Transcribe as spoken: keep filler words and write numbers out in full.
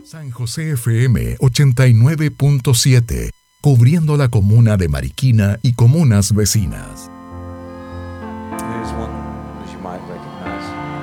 San José F M ochenta y nueve punto siete, cubriendo la comuna de Mariquina y comunas vecinas. Here's one that you might recognize.